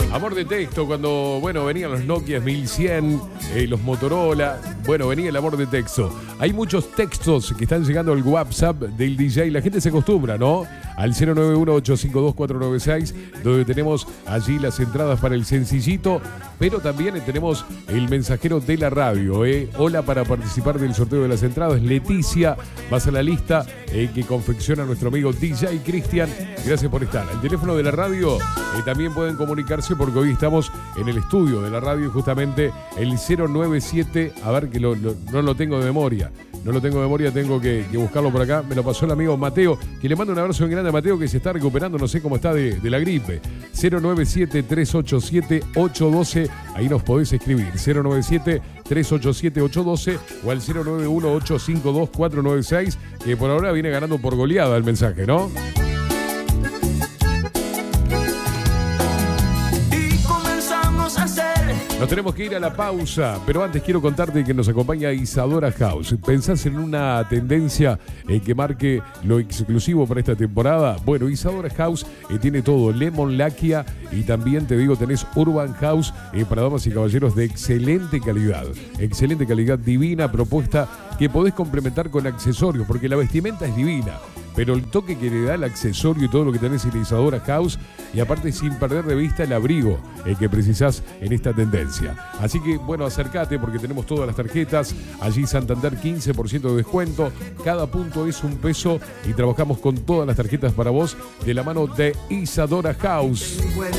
Amor de texto, cuando, bueno, venían los Nokia 1100, los Motorola, bueno, venía el amor de texto. Hay muchos textos que están llegando al WhatsApp del DJ, la gente se acostumbra, ¿no? Al 091-852-496, donde tenemos allí las entradas para el sencillito, pero también tenemos el mensajero de la radio, Hola, para participar del sorteo de las entradas, Leticia, vas a la lista que confecciona nuestro amigo DJ Cristian. Gracias por estar. El teléfono de la radio, también pueden comunicarse porque hoy estamos en el estudio de la radio, justamente el 097, a ver que no lo tengo de memoria. No lo tengo de memoria, tengo que buscarlo por acá. Me lo pasó el amigo Mateo, que le mando un abrazo bien grande a Mateo, que se está recuperando, no sé cómo está de la gripe. 097-387-812, ahí nos podés escribir. 097-387-812 o al 091-852-496, que por ahora viene ganando por goleada el mensaje, ¿no? Nos tenemos que ir a la pausa, pero antes quiero contarte que nos acompaña Isadora House. ¿Pensás en una tendencia que marque lo exclusivo para esta temporada? Bueno, Isadora House tiene todo, Lemon Laquia, y también te digo, tenés Urban House para damas y caballeros de excelente calidad. Excelente calidad, divina propuesta que podés complementar con accesorios, porque la vestimenta es divina, pero el toque que le da el accesorio y todo lo que tenés en Isadora House, y aparte sin perder de vista el abrigo que precisás en esta tendencia. Así que, bueno, acércate porque tenemos todas las tarjetas. Allí Santander 15% de descuento. Cada punto es $1 y trabajamos con todas las tarjetas para vos de la mano de Isadora House.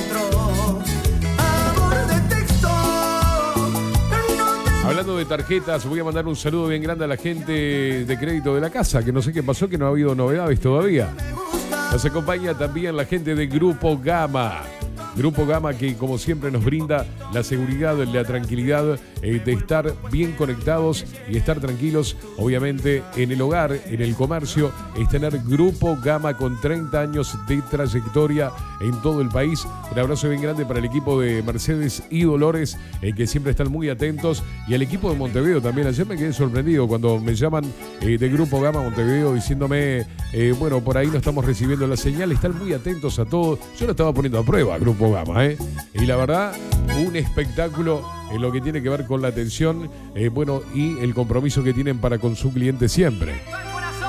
Hablando de tarjetas, voy a mandar un saludo bien grande a la gente de crédito de la casa, que no sé qué pasó, que no ha habido novedades todavía. Nos acompaña también la gente de Grupo Gama. Grupo Gama, que como siempre nos brinda la seguridad, la tranquilidad de estar bien conectados y estar tranquilos, obviamente, en el hogar, en el comercio. Es tener Grupo Gama con 30 años de trayectoria en todo el país. Un abrazo bien grande para el equipo de Mercedes y Dolores, que siempre están muy atentos, y al equipo de Montevideo también. Ayer me quedé sorprendido cuando me llaman de Grupo Gama Montevideo diciéndome, bueno, por ahí no estamos recibiendo la señal. Están muy atentos a todo. Yo lo estaba poniendo a prueba, Grupo Gama, y la verdad, un espectáculo en lo que tiene que ver con la atención, bueno, y el compromiso que tienen para con su cliente siempre.